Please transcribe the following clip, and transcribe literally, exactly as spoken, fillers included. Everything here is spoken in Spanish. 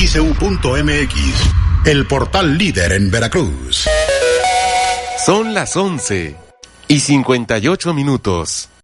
x u punto m x, el portal líder en Veracruz. Son las once y cincuenta y ocho minutos.